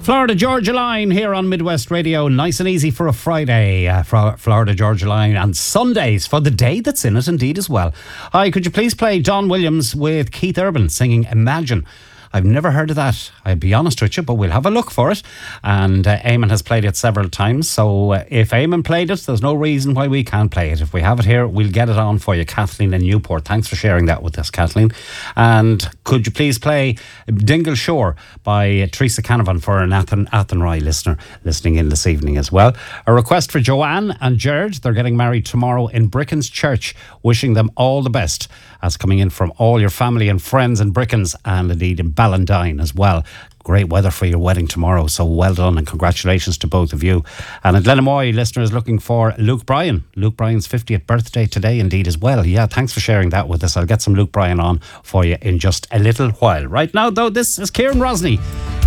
Florida Georgia Line here on Midwest Radio. Nice and easy for a Friday. Florida Georgia Line and Sundays for the day that's in it indeed as well. Hi, could you please play Don Williams with Keith Urban singing Imagine? I've never heard of that, I'll be honest with you, but we'll have a look for it. And Eamon has played it several times, so if Eamon played it, there's no reason why we can't play it. If we have it here, we'll get it on for you. Kathleen in Newport, thanks for sharing that with us, Kathleen. And could you please play Dingle Shore by Teresa Canavan for an Athenry listener listening in this evening as well. A request for Joanne and Jared. They're getting married tomorrow in Brickens Church. Wishing them all the best. That's coming in from all your family and friends in Brickens and indeed in Ballandine as well. Great weather for your wedding tomorrow, so well done and congratulations to both of you. And at Glenamoy, listeners looking for Luke Bryan. Luke Bryan's 50th birthday today indeed as well. Yeah, thanks for sharing that with us. I'll get some Luke Bryan on for you in just a little while. Right now though, this is Kieran Rosny.